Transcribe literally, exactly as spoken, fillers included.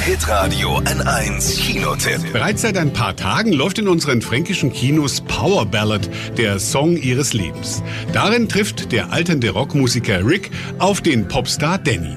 Hitradio N eins Kinotipp. Bereits seit ein paar Tagen läuft in unseren fränkischen Kinos Power Ballad, der Song ihres Lebens. Darin trifft der alternde Rockmusiker Rick auf den Popstar Danny.